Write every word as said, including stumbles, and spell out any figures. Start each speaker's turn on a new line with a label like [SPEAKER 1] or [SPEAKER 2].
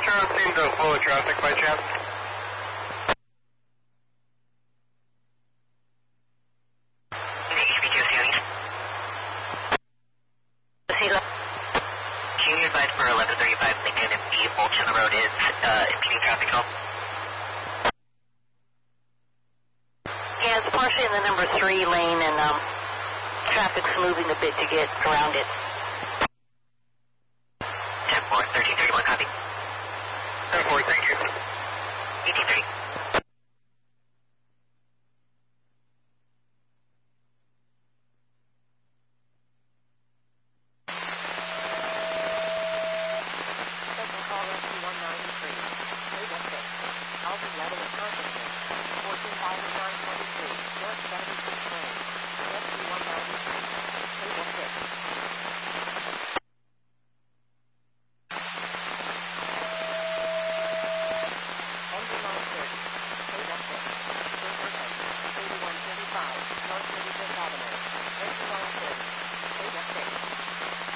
[SPEAKER 1] Charles seemed to flow of traffic by chance?
[SPEAKER 2] Can you advise for eleven thirty-five Lincoln if the mulch on the road is uh, impeding traffic at all?
[SPEAKER 3] Yeah, it's partially in the number three lane, and um, traffic's moving a bit to get around it.